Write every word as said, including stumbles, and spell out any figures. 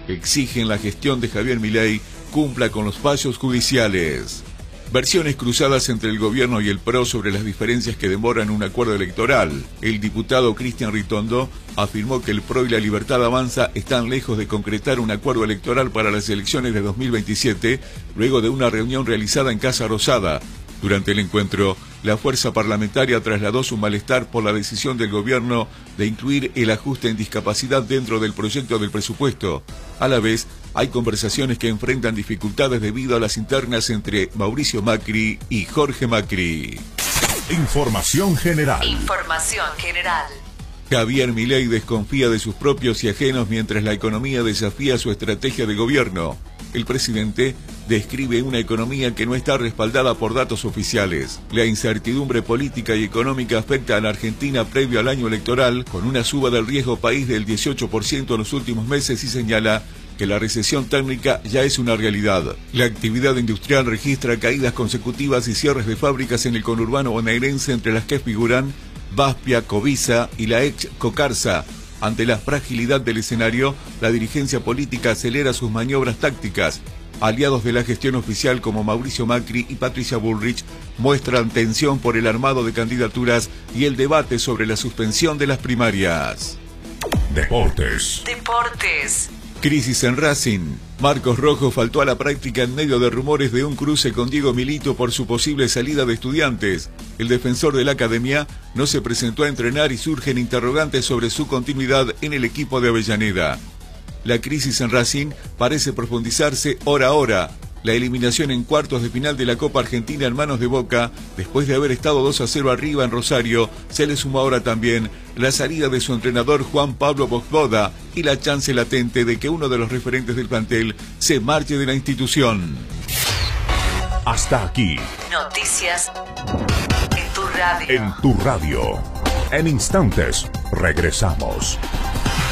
exigen la gestión de Javier Milei cumpla con los fallos judiciales. Versiones cruzadas entre el gobierno y el P R O sobre las diferencias que demoran un acuerdo electoral. El diputado Cristian Ritondo afirmó que el P R O y la Libertad Avanza están lejos de concretar un acuerdo electoral para las elecciones de dos mil veintisiete, luego de una reunión realizada en Casa Rosada. Durante el encuentro, la fuerza parlamentaria trasladó su malestar por la decisión del gobierno de incluir el ajuste en discapacidad dentro del proyecto del presupuesto. A la vez, hay conversaciones que enfrentan dificultades debido a las internas entre Mauricio Macri y Jorge Macri. Información general. Información general. Javier Milei desconfía de sus propios y ajenos mientras la economía desafía su estrategia de gobierno. El presidente describe una economía que no está respaldada por datos oficiales. La incertidumbre política y económica afecta a la Argentina previo al año electoral, con una suba del riesgo país del dieciocho por ciento en los últimos meses, y señala que la recesión técnica ya es una realidad. La actividad industrial registra caídas consecutivas y cierres de fábricas en el conurbano bonaerense, entre las que figuran Baspia, Covisa y la ex Cocarsa. Ante la fragilidad del escenario, la dirigencia política acelera sus maniobras tácticas. Aliados de la gestión oficial como Mauricio Macri y Patricia Bullrich muestran tensión por el armado de candidaturas y el debate sobre la suspensión de las primarias. Deportes. Deportes. Crisis en Racing. Marcos Rojo faltó a la práctica en medio de rumores de un cruce con Diego Milito por su posible salida de Estudiantes. El defensor de la academia no se presentó a entrenar y surgen interrogantes sobre su continuidad en el equipo de Avellaneda. La crisis en Racing parece profundizarse hora a hora. La eliminación en cuartos de final de la Copa Argentina en manos de Boca, después de haber estado dos a cero arriba en Rosario, se le sumó ahora también la salida de su entrenador Juan Pablo Vojvoda y la chance latente de que uno de los referentes del plantel se marche de la institución. Hasta aquí. Noticias en tu radio. En tu radio. En instantes, regresamos.